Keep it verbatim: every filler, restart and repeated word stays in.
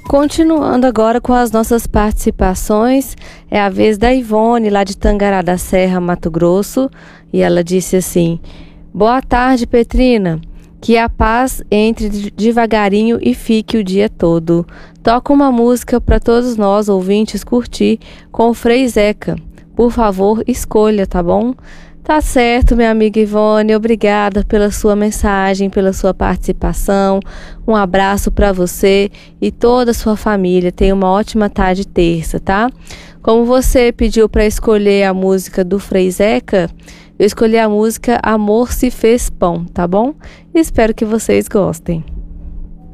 Continuando agora com as nossas participações, é a vez da Ivone, lá de Tangará da Serra, Mato Grosso, e ela disse assim: boa tarde, Petrina, que a paz entre devagarinho e fique o dia todo. Toca uma música para todos nós, ouvintes, curtir com o Frei Zeca. Por favor, escolha, tá bom? Tá certo, minha amiga Ivone, obrigada pela sua mensagem, pela sua participação. Um abraço para você e toda a sua família. Tenha uma ótima tarde terça, tá? Como você pediu para escolher a música do Frei Zeca, eu escolhi a música Amor Se Fez Pão, tá bom? Espero que vocês gostem.